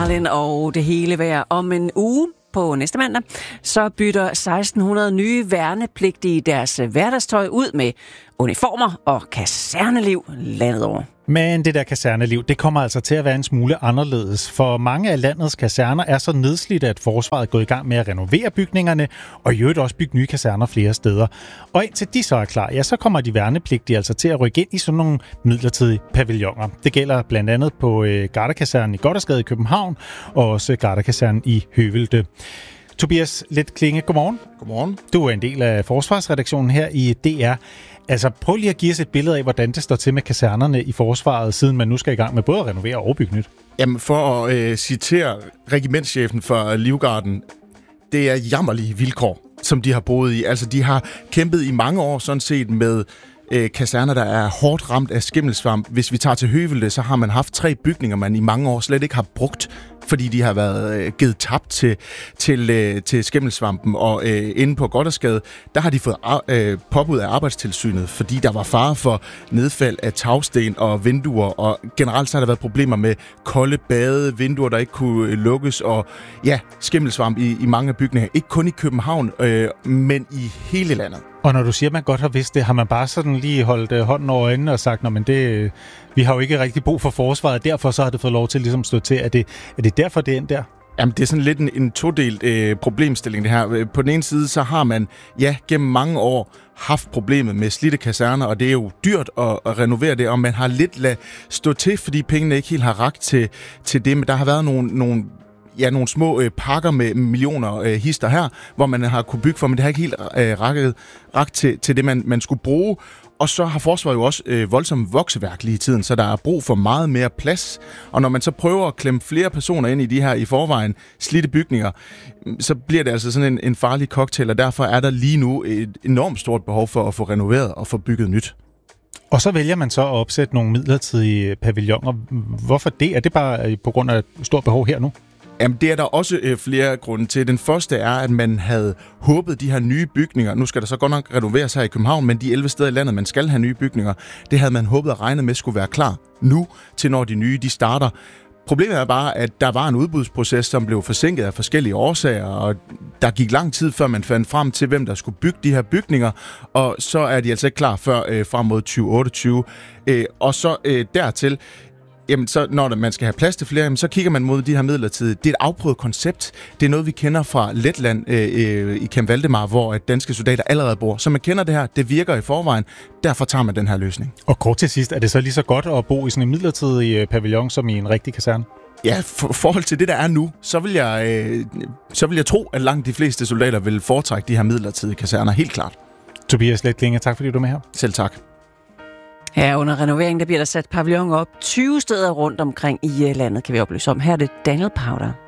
Marlin og det hele vejr. Om en uge på næste mandag, så bytter 1600 nye værnepligtige deres hverdagstøj ud med uniformer og kaserneliv landet over. Men det der kaserneliv, det kommer altså til at være en smule anderledes, for mange af landets kaserner er så nedslidte, at forsvaret er gået i gang med at renovere bygningerne, og i øvrigt også bygge nye kaserner flere steder. Og indtil de så er klar, ja, så kommer de værnepligtige altså til at rykke ind i sådan nogle midlertidige pavilloner. Det gælder blandt andet på Gardekasernen i Gothersgade i København, og også Gardekasernen i Høvelte. Tobias Let-Klinge, godmorgen. Godmorgen. Du er en del af forsvarsredaktionen her i DR. Altså, prøv lige at give os et billede af, hvordan det står til med kasernerne i forsvaret, siden man nu skal i gang med både at renovere og bygge nyt. Jamen, for at citere regimentschefen for Livgarden, det er jammerlige vilkår, som de har boet i. Altså, de har kæmpet i mange år sådan set med kaserner, der er hårdt ramt af skimmelsvamp. Hvis vi tager til Høvelte, så har man haft 3 bygninger, man i mange år slet ikke har brugt, fordi de har været givet tabt til skimmelsvampen. Og inde på Gothersgade, der har de fået påbud af Arbejdstilsynet, fordi der var fare for nedfald af tagsten og vinduer, og generelt så har der været problemer med kolde bade, vinduer, der ikke kunne lukkes, og ja, skimmelsvamp i mange bygninger. Ikke kun i København, men i hele landet. Og når du siger, at man godt har vidst det, har man bare sådan lige holdt hånden over øjnene og sagt, men det, vi har jo ikke rigtig brug for forsvaret, derfor så har det fået lov til ligesom stå til. Er det derfor, det endte der? Jamen, det er sådan lidt en todelt problemstilling, det her. På den ene side, så har man, gennem mange år haft problemet med slidte kaserner, og det er jo dyrt at renovere det, og man har lidt lade stå til, fordi pengene ikke helt har rakt til det, men der har været nogle små pakker med millioner hister her, hvor man har kunne bygge for, men det har ikke helt rakt til det, man skulle bruge. Og så har forsvaret jo også voldsomt vokseværk lige i tiden, så der er brug for meget mere plads. Og når man så prøver at klemme flere personer ind i de her i forvejen slidte bygninger, så bliver det altså sådan en farlig cocktail, og derfor er der lige nu et enormt stort behov for at få renoveret og få bygget nyt. Og så vælger man så at opsætte nogle midlertidige pavilloner. Hvorfor det? Er det bare på grund af et stort behov her nu? Jamen, det er der også flere grunde til. Den første er, at man havde håbet de her nye bygninger. Nu skal der så godt nok renoveres her i København, men de 11 steder i landet, man skal have nye bygninger, det havde man håbet og regnet med skulle være klar nu, til når de nye de starter. Problemet er bare, at der var en udbudsproces, som blev forsinket af forskellige årsager, og der gik lang tid, før man fandt frem til, hvem der skulle bygge de her bygninger, og så er de altså ikke klar før frem mod 2028. Og så dertil, jamen så når man skal have plads til flere, jamen, så kigger man mod de her midlertidige. Det er et afprøvet koncept. Det er noget, vi kender fra Letland i Camp Valdemar, hvor danske soldater allerede bor. Så man kender det her. Det virker i forvejen. Derfor tager man den her løsning. Og kort til sidst, er det så lige så godt at bo i sådan en midlertidig pavillon som i en rigtig kaserne? Ja, forhold til det, der er nu, så vil jeg tro, at langt de fleste soldater vil foretrække de her midlertidige kaserner. Helt klart. Tobias Let-Klinge, tak fordi du er med her. Selv tak. Ja, under renoveringen, der bliver der sat pavillon op 20 steder rundt omkring i landet, kan vi oplyse om. Her er det Daniel Powder.